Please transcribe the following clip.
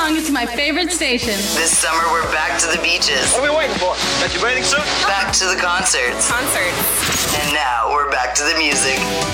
along to my favorite station. This summer, we're back to the beaches. What are we waiting for? Got your bathing suit? Back to the concerts. Concerts. And now we're back to the music.